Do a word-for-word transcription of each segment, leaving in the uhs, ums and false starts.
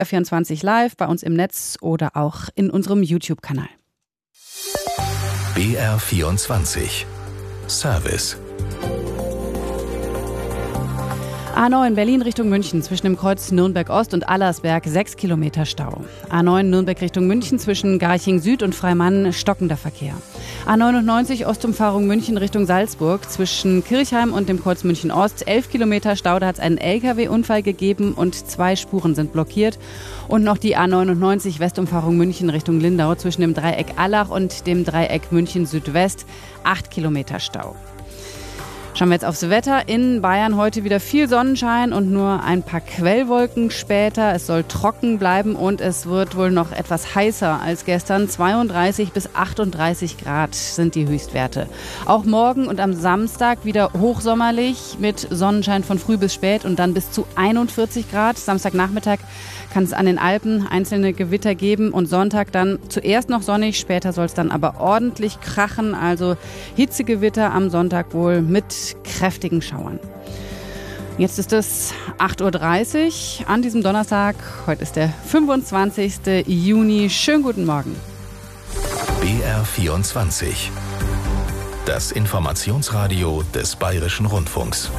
R vierundzwanzig Live, bei uns im Netz oder auch in unserem YouTube-Kanal. B R vierundzwanzig Service. A neun Berlin Richtung München zwischen dem Kreuz Nürnberg-Ost und Allersberg sechs Kilometer Stau. A neun Nürnberg Richtung München zwischen Garching Süd und Freimann stockender Verkehr. A neunundneunzig Ostumfahrung München Richtung Salzburg zwischen Kirchheim und dem Kreuz München Ost elf Kilometer Stau. Da hat es einen L K W-Unfall gegeben und zwei Spuren sind blockiert. Und noch die A neunundneunzig Westumfahrung München Richtung Lindau zwischen dem Dreieck Allach und dem Dreieck München Südwest acht Kilometer Stau. Schauen wir jetzt aufs Wetter. In Bayern heute wieder viel Sonnenschein und nur ein paar Quellwolken später. Es soll trocken bleiben und es wird wohl noch etwas heißer als gestern. zweiunddreißig bis achtunddreißig Grad sind die Höchstwerte. Auch morgen und am Samstag wieder hochsommerlich mit Sonnenschein von früh bis spät und dann bis zu einundvierzig Grad. Samstagnachmittag kann es an den Alpen einzelne Gewitter geben und Sonntag dann zuerst noch sonnig, später soll es dann aber ordentlich krachen. Also Hitzegewitter am Sonntag wohl mit kräftigen Schauern. Jetzt ist es acht Uhr dreißig an diesem Donnerstag. Heute ist der fünfundzwanzigster Juni. Schönen guten Morgen. B R vierundzwanzig. Das Informationsradio des Bayerischen Rundfunks.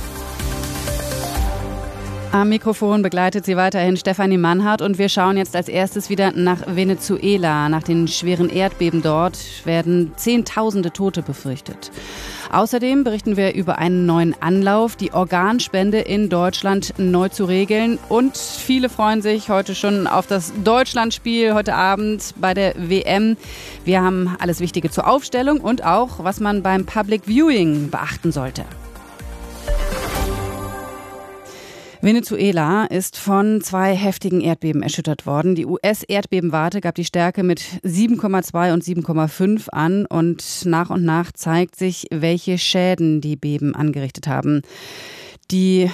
Am Mikrofon begleitet sie weiterhin Stefanie Mannhardt und wir schauen jetzt als erstes wieder nach Venezuela. Nach den schweren Erdbeben dort werden Zehntausende Tote befürchtet. Außerdem berichten wir über einen neuen Anlauf, die Organspende in Deutschland neu zu regeln. Und viele freuen sich heute schon auf das Deutschlandspiel heute Abend bei der W M. Wir haben alles Wichtige zur Aufstellung und auch, was man beim Public Viewing beachten sollte. Venezuela ist von zwei heftigen Erdbeben erschüttert worden. Die U S-Erdbebenwarte gab die Stärke mit sieben Komma zwei und sieben Komma fünf an und nach und nach zeigt sich, welche Schäden die Beben angerichtet haben. Die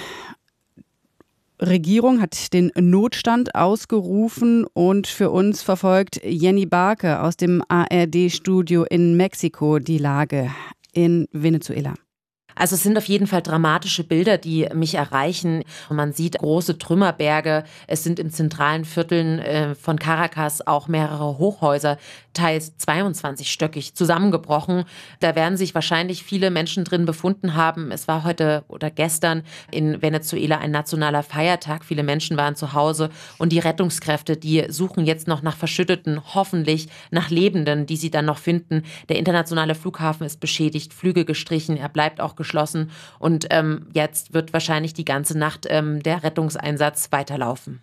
Regierung hat den Notstand ausgerufen und für uns verfolgt Jenny Barke aus dem A R D-Studio in Mexiko die Lage in Venezuela. Also es sind auf jeden Fall dramatische Bilder, die mich erreichen. Man sieht große Trümmerberge. Es sind in zentralen Vierteln äh, von Caracas auch mehrere Hochhäuser, teils zweiundzwanzigstöckig, zusammengebrochen. Da werden sich wahrscheinlich viele Menschen drin befunden haben. Es war heute oder gestern in Venezuela ein nationaler Feiertag. Viele Menschen waren zu Hause und die Rettungskräfte, die suchen jetzt noch nach Verschütteten, hoffentlich nach Lebenden, die sie dann noch finden. Der internationale Flughafen ist beschädigt, Flüge gestrichen, er bleibt auch geschlossen. geschlossen und ähm, jetzt wird wahrscheinlich die ganze Nacht ähm, der Rettungseinsatz weiterlaufen.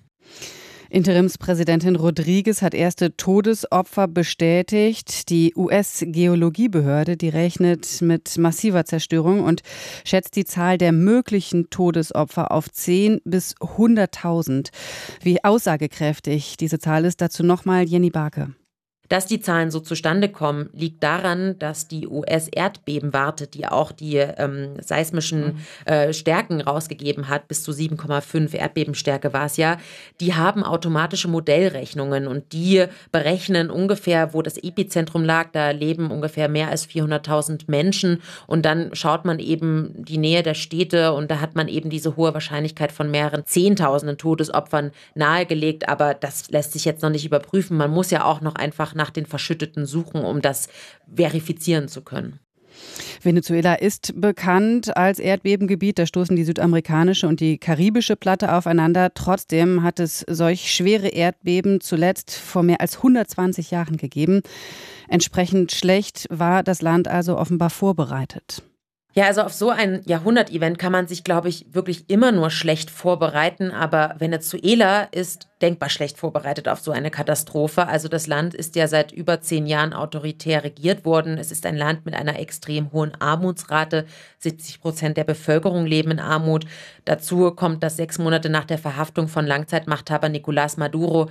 Interimspräsidentin Rodriguez hat erste Todesopfer bestätigt. Die U S-Geologiebehörde, die rechnet mit massiver Zerstörung und schätzt die Zahl der möglichen Todesopfer auf zehn bis hunderttausend. Wie aussagekräftig diese Zahl ist, dazu nochmal Jenny Barke. Dass die Zahlen so zustande kommen, liegt daran, dass die U S-Erdbebenwarte, die auch die ähm, seismischen äh, Stärken rausgegeben hat, bis zu sieben Komma fünf Erdbebenstärke war es ja, die haben automatische Modellrechnungen und die berechnen ungefähr, wo das Epizentrum lag. Da leben ungefähr mehr als vierhunderttausend Menschen und dann schaut man eben die Nähe der Städte und da hat man eben diese hohe Wahrscheinlichkeit von mehreren Zehntausenden Todesopfern nahegelegt, aber das lässt sich jetzt noch nicht überprüfen. Man muss ja auch noch einfach nach den Verschütteten suchen, um das verifizieren zu können. Venezuela ist bekannt als Erdbebengebiet. Da stoßen die südamerikanische und die karibische Platte aufeinander. Trotzdem hat es solch schwere Erdbeben zuletzt vor mehr als hundertzwanzig Jahren gegeben. Entsprechend schlecht war das Land also offenbar vorbereitet. Ja, also auf so ein Jahrhundert-Event kann man sich, glaube ich, wirklich immer nur schlecht vorbereiten. Aber Venezuela ist denkbar schlecht vorbereitet auf so eine Katastrophe. Also das Land ist ja seit über zehn Jahren autoritär regiert worden. Es ist ein Land mit einer extrem hohen Armutsrate. siebzig Prozent der Bevölkerung leben in Armut. Dazu kommt, dass sechs Monate nach der Verhaftung von Langzeitmachthaber Nicolás Maduro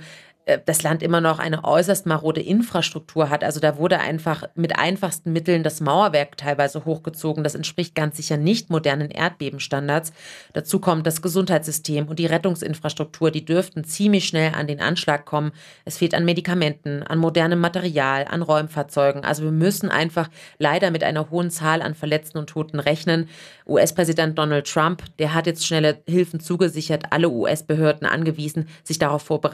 das Land immer noch eine äußerst marode Infrastruktur hat. Also da wurde einfach mit einfachsten Mitteln das Mauerwerk teilweise hochgezogen. Das entspricht ganz sicher nicht modernen Erdbebenstandards. Dazu kommt das Gesundheitssystem und die Rettungsinfrastruktur. Die dürften ziemlich schnell an den Anschlag kommen. Es fehlt an Medikamenten, an modernem Material, an Räumfahrzeugen. Also wir müssen einfach leider mit einer hohen Zahl an Verletzten und Toten rechnen. U S-Präsident Donald Trump, der hat jetzt schnelle Hilfen zugesichert, alle U S-Behörden angewiesen, sich darauf vorbereiten,